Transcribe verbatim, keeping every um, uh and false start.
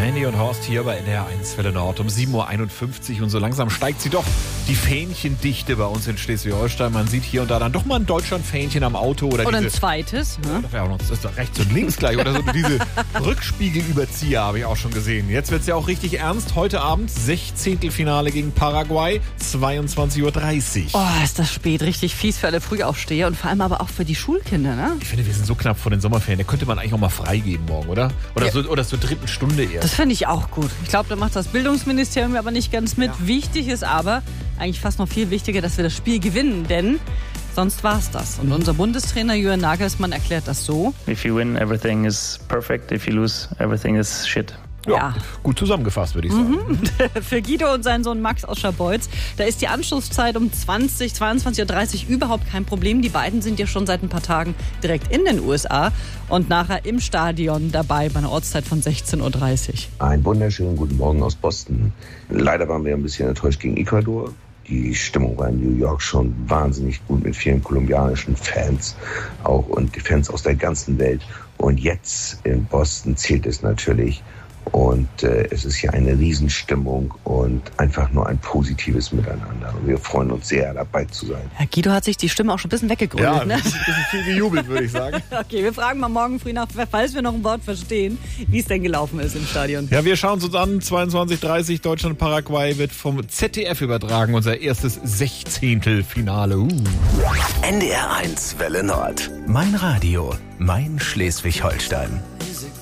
Mandy und Horst hier bei N D R eins Welle Nord um sieben Uhr einundfünfzig und so langsam steigt sie doch, die Fähnchendichte bei uns in Schleswig-Holstein. Man sieht hier und da dann doch mal ein Deutschland-Fähnchen am Auto. Oder, oder diese, ein zweites. Ne? Das wäre auch noch das ist doch rechts und links gleich. Oder so diese Rückspiegelüberzieher habe ich auch schon gesehen. Jetzt wird es ja auch richtig ernst. Heute Abend Sechzehntelfinale gegen Paraguay, zweiundzwanzig Uhr dreißig. Oh, ist das spät. Richtig fies für alle Frühaufsteher und vor allem aber auch für die Schulkinder, ne? Ich finde, wir sind so knapp vor den Sommerferien. Da könnte man eigentlich auch mal freigeben morgen, oder? Oder, Ja. so, oder zur dritten Stunde erst. Das finde ich auch gut. Ich glaube, da macht das Bildungsministerium aber nicht ganz mit. Ja. Wichtig ist aber, eigentlich fast noch viel wichtiger, dass wir das Spiel gewinnen, denn sonst war es das. Und unser Bundestrainer Julian Nagelsmann erklärt das so. If you win, everything is perfect. If you lose, everything is shit. Ja, Ja. Gut zusammengefasst, würde ich sagen. Mhm. Für Guido und seinen Sohn Max aus Scharbeutz, da ist die Anschlusszeit um zwanzig, zweiundzwanzig Uhr dreißig überhaupt kein Problem. Die beiden sind ja schon seit ein paar Tagen direkt in den U S A und nachher im Stadion dabei bei einer Ortszeit von sechzehn Uhr dreißig. Einen wunderschönen guten Morgen aus Boston. Leider waren wir ein bisschen enttäuscht gegen Ecuador. Die Stimmung war in New York schon wahnsinnig gut mit vielen kolumbianischen Fans auch und die Fans aus der ganzen Welt. Und jetzt in Boston zählt es natürlich. Und äh, es ist hier eine Riesenstimmung und einfach nur ein positives Miteinander. Und wir freuen uns sehr, dabei zu sein. Herr Guido hat sich die Stimme auch schon ein bisschen weggegründet. Ja, Ne? ein bisschen viel gejubelt, würde ich sagen. Okay, wir fragen mal morgen früh nach, falls wir noch ein Wort verstehen, wie es denn gelaufen ist im Stadion. Ja, wir schauen uns an. zweiundzwanzig Uhr dreißig Deutschland-Paraguay wird vom Z D F übertragen. Unser erstes Sechzehntelfinale. Uh. N D R eins Welle Nord. Mein Radio. Mein Schleswig-Holstein.